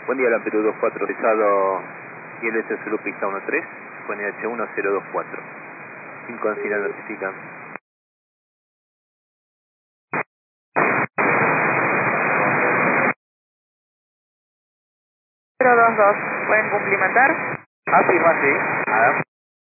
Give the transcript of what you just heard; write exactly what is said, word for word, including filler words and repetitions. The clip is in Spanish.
Buen día, la Perú dos cuatro, pesado y el S Zulu pista uno tres, con H uno cero dos cuatro. cinco Ancina notifican. cero dos dos, ¿pueden cumplimentar? Afirma, sí.